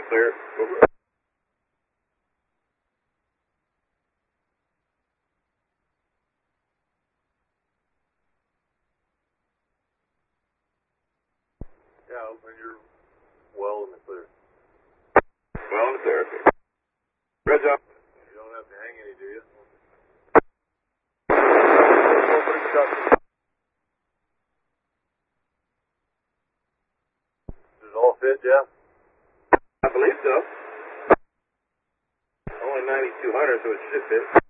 clear. Over. Yeah, when you're well in the clear. Well in the clear, okay. Red up. You don't have to hang any, do you? Does it all fit, Jeff? I believe so. Only 9,200, so it should fit.